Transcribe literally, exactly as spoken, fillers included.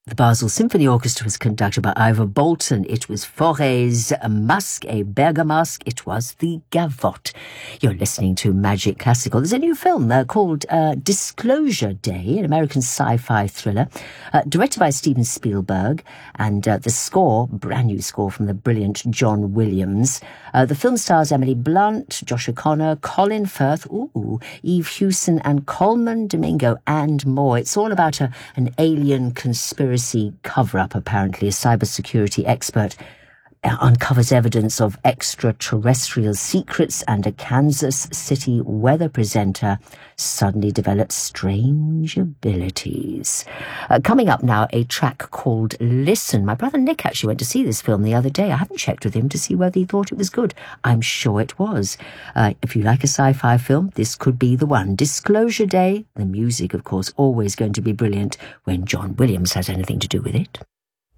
The Basel Symphony Orchestra was conducted by Ivor Bolton. It was Fauré's Masque et Bergamasque. It was the Gavotte. You're listening to Magic Classical. There's a new film uh, called uh, Disclosure Day, an American sci-fi thriller, uh, directed by Steven Spielberg, and uh, the score, brand new score from the brilliant John Williams. Uh, the film stars Emily Blunt, Josh O'Connor, Colin Firth, ooh, Eve Hewson, and Coleman Domingo, and more. It's all about a, an alien conspiracy cover-up, apparently. A cybersecurity expert uncovers evidence of extraterrestrial secrets, and a Kansas City weather presenter suddenly develops strange abilities. Uh, coming up now, a track called Listen. My brother Nick actually went to see this film the other day. I haven't checked with him to see whether he thought it was good. I'm sure it was. Uh, if you like a sci-fi film, this could be the one. Disclosure Day. The music, of course, always going to be brilliant when John Williams has anything to do with it.